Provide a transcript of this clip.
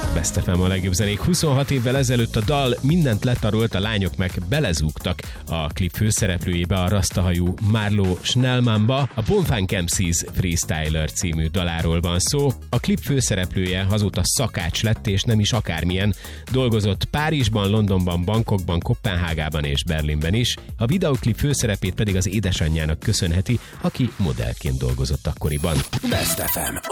Best FM a legjobb zenék. 26 évvel ezelőtt a dal mindent letarolt, a lányok meg belezúgtak a klip főszereplőjébe, a rasztahajú Marlo Schnellmannba. A Bonfunk MC's Freestyler című daláról van szó. A klip főszereplője azóta szakács lett, és nem is akármilyen. Dolgozott Párizsban, Londonban, Bangkokban, Koppenhágában és Berlinben is. A videoklip főszerepét pedig az édesanyjának köszönheti, aki modellként dolgozott akkoriban. Best FM.